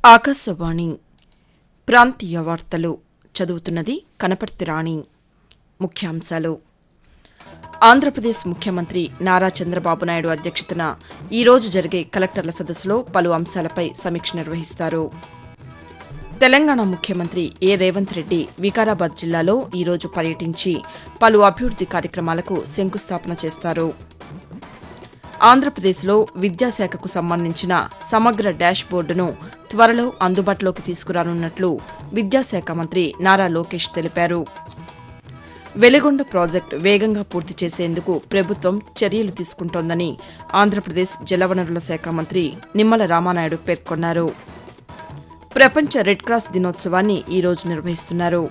ఆకాశవాణి ప్రాంతీయ వార్తలు చదువుతున్నది కనపర్తి రాణి. ముఖ్యాంశాలు. ఆంధ్రప్రదేశ్ ముఖ్యమంత్రి నారా చంద్రబాబు నాయుడు అధ్యక్షతన ఈరోజు జరిగే కలెక్టర్ల సదస్సులో పలు అంశాలపై సమీక్ష నిర్వహిస్తారు. తెలంగాణ ముఖ్యమంత్రి రేవంత్ రెడ్డి వికారాబాద్ జిల్లాలో ఈరోజు పర్యటించి పలు అభివృద్ది కార్యక్రమాలకు శంకుస్థాపన చేస్తారు. ఆంధ్రప్రదేశ్లో విద్యాశాఖకు సంబంధించిన సమగ్ర డాష్ బోర్డును త్వరలో అందుబాటులోకి తీసుకురానున్నట్లు విద్యాశాఖ మంత్రి నారా లోకేష్ తెలిపారు. వెలిగొండ ప్రాజెక్టు వేగంగా పూర్తి చేసేందుకు ప్రభుత్వం చర్యలు తీసుకుంటోందని ఆంధ్రప్రదేశ్ జలవనరుల శాఖ మంత్రి నిమ్మల రామానాయుడు పేర్కొన్నారు. ప్రపంచ రెడ్ క్రాస్ దినోత్సవాన్ని ఈరోజు నిర్వహిస్తున్నారు.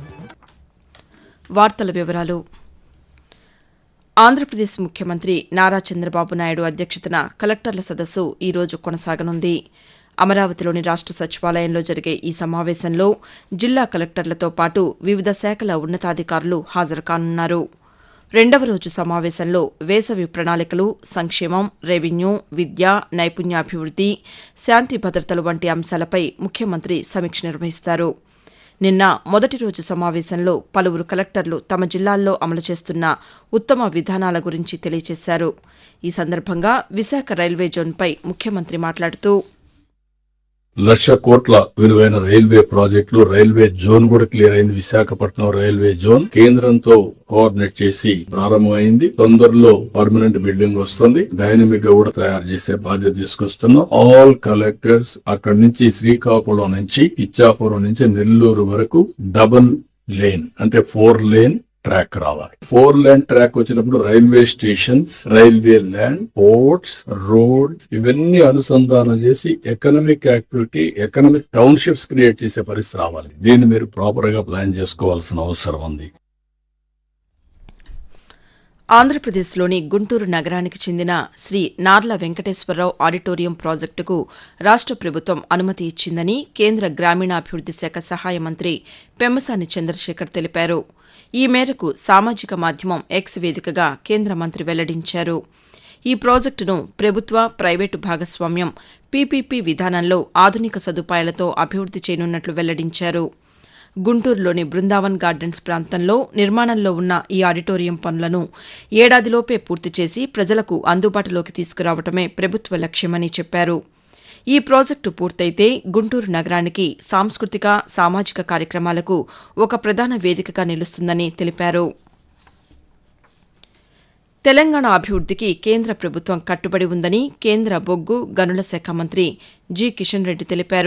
వార్తల వివరాలు. ఆంధ్రప్రదేశ్ ముఖ్యమంత్రి నారా చంద్రబాబు నాయుడు అధ్యక్షతన కలెక్టర్ల సదస్సు ఈరోజు కొనసాగనుంది. అమరావతిలోని రాష్ట సచివాలయంలో జరిగే ఈ సమావేశంలో జిల్లా కలెక్టర్లతో పాటు వివిధ శాఖల ఉన్నతాధికారులు హాజరుకానున్నారు. రెండవ రోజు సమావేశంలో వేసవి ప్రణాళికలు, సంక్షేమం, రెవెన్యూ, విద్య, నైపుణ్యాభివృద్ది, శాంతి భద్రతలు వంటి అంశాలపై ముఖ్యమంత్రి సమీక్ష నిర్వహిస్తారు. నిన్న మొదటి రోజు సమావేశంలో పలువురు కలెక్టర్లు తమ జిల్లాల్లో అమలు చేస్తున్న ఉత్తమ విధానాల గురించి తెలియజేశారు. ఈ సందర్భంగా విశాఖ రైల్వే జోన్పై ముఖ్యమంత్రి మాట్లాడుతూ 1,00,000 కోట్ల విలువైన రైల్వే ప్రాజెక్టులు, రైల్వే జోన్ కూడా క్లియర్ అయింది. విశాఖపట్నం రైల్వే జోన్ కేంద్రంతో కోఆర్డినేట్ చేసి ప్రారంభమైంది. తొందరలో పర్మనెంట్ బిల్డింగ్ వస్తుంది. డైనమిక్ గా కూడా తయారు చేసే బాధ్యత తీసుకొస్తున్నాం. ఆల్ కలెక్టర్స్ అక్కడి నుంచి శ్రీకాకుళం నుంచి ఇచ్చాపురం నుంచి నెల్లూరు వరకు డబుల్ లేన్ అంటే 4 లేన్ ట్రాక్ రావాలి. 4 లేన్ ట్రాక్ వచ్చినప్పుడు railway stations, railway land, ports, road ఇవన్నీ అనుసంధానం చేసి economic activity, economic townships create చేసే పరిస్థితి రావాలి. దీన్ని మీరు ప్రాపర్ గా ప్లాన్ చేసుకోవాల్సిన అవసరం ఉంది. ఆంధ్రప్రదేశ్లోని గుంటూరు నగరానికి చెందిన శ్రీ నార్ల వెంకటేశ్వరరావు ఆడిటోరియం ప్రాజెక్టుకు రాష్ట ప్రభుత్వం అనుమతి ఇచ్చిందని కేంద్ర గ్రామీణాభివృద్ది శాఖ సహాయ మంత్రి పెమ్మసాని చంద్రశేఖర్ తెలిపారు. ఈ మేరకు సామాజిక మాధ్యమం ఎక్స్ వేదికగా కేంద్ర మంత్రి వెల్లడించారు. ఈ ప్రాజెక్టును ప్రభుత్వ, ప్రైవేటు భాగస్వామ్యం పీపీపీ విధానంలో ఆధునిక సదుపాయాలతో అభివృద్ది చేయనున్నట్లు వెల్లడించారు. గుంటూరులోని బృందావన్ గార్డెన్స్ ప్రాంతంలో నిర్మాణంలో ఉన్న ఈ ఆడిటోరియం పనులను ఏడాదిలోపే పూర్తి చేసి ప్రజలకు అందుబాటులోకి తీసుకురావడమే ప్రభుత్వ లక్ష్యమని చెప్పారు. ఈ ప్రాజెక్టు పూర్తయితే గుంటూరు నగరానికి సాంస్కృతిక, సామాజిక కార్యక్రమాలకు ఒక ప్రధాన వేదికగా నిలుస్తుందని తెలిపారు. తెలంగాణ అభివృద్దికి కేంద్ర ప్రభుత్వం కట్టుబడి ఉందని కేంద్ర బొగ్గు, గనుల శాఖ మంత్రి జి కిషన్ రెడ్డి తెలిపారు.